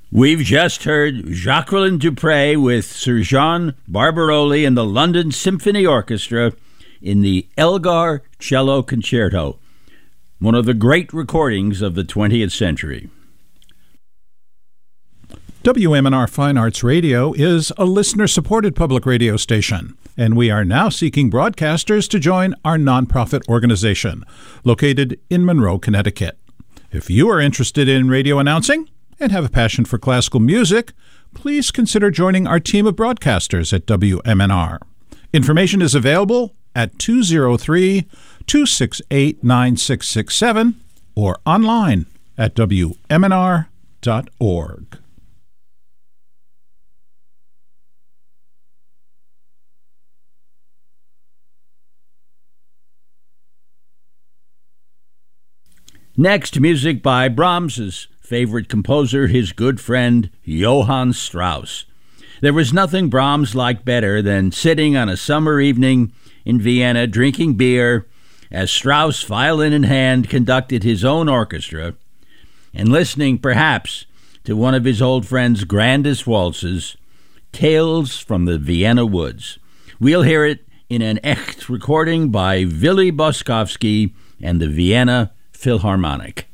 We've just heard Jacqueline Dupre with Sir Jean Barbaroli and the London Symphony Orchestra in the Elgar Cello Concerto, one of the great recordings of the 20th century. WMNR Fine Arts Radio is a listener-supported public radio station, and we are now seeking broadcasters to join our nonprofit organization, located in Monroe, Connecticut. If you are interested in radio announcing and have a passion for classical music, please consider joining our team of broadcasters at WMNR. Information is available at 203-268-9667 or online at WMNR.org. Next, music by Brahms's favorite composer, his good friend Johann Strauss. There was nothing Brahms liked better than sitting on a summer evening in Vienna drinking beer as Strauss, violin in hand, conducted his own orchestra and listening perhaps to one of his old friend's grandest waltzes, Tales from the Vienna Woods. We'll hear it in an echt recording by Willy Boskowski and the Vienna Philharmonic.